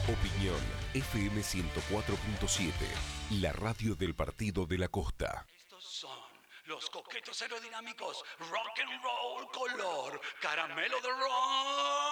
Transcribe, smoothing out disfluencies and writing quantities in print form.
Opinión FM 104.7, la radio del Partido de la Costa. Estos son los coquetos aerodinámicos Rock and Roll color caramelo de rock.